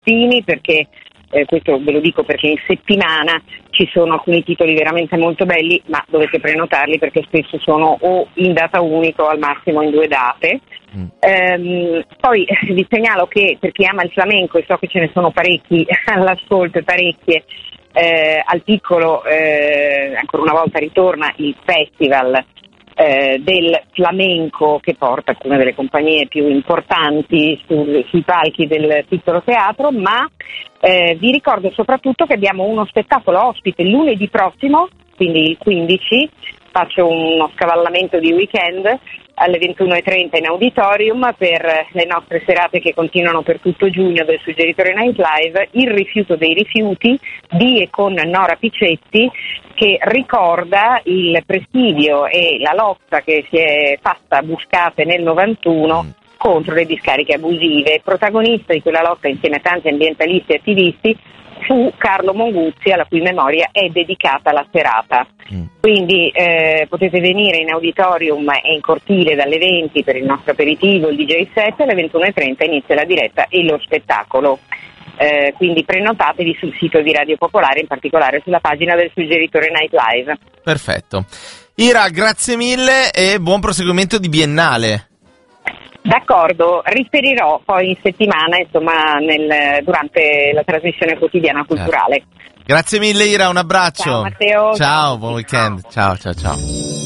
ragazzini, perché questo ve lo dico perché in settimana ci sono alcuni titoli veramente molto belli, ma dovete prenotarli perché spesso sono o in data unica o al massimo in 2 date. Poi vi segnalo che per chi ama il flamenco, e so che ce ne sono parecchi all'ascolto e parecchie, al Piccolo ancora una volta ritorna il festival del flamenco, che porta alcune delle compagnie più importanti sui palchi del Piccolo Teatro, ma vi ricordo soprattutto che abbiamo uno spettacolo ospite lunedì prossimo, quindi il 15, faccio uno scavallamento di weekend alle 21:30 in auditorium per le nostre serate che continuano per tutto giugno del Suggeritore Night Live, Il rifiuto dei rifiuti di e con Nora Picetti, che ricorda il presidio e la lotta che si è fatta a Buscate nel 91 contro le discariche abusive. Protagonista di quella lotta insieme a tanti ambientalisti e attivisti fu Carlo Monguzzi, alla cui memoria è dedicata la serata. Quindi potete venire in auditorium e in cortile dalle 20 per il nostro aperitivo, il DJ set, alle 21:30 inizia la diretta e lo spettacolo. Quindi prenotatevi sul sito di Radio Popolare, in particolare sulla pagina del Suggeritore Night Live. Perfetto. Ira, grazie mille e buon proseguimento di Biennale. D'accordo, riferirò poi in settimana, insomma, durante la trasmissione quotidiana culturale. Grazie mille Ira, un abbraccio. Ciao Matteo. Ciao, buon weekend. Ciao.